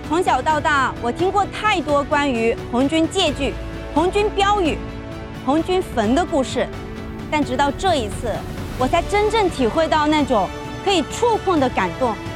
从小到大，我听过太多关于红军借据、红军标语、红军坟的故事，但直到这一次，我才真正体会到那种可以触碰的感动。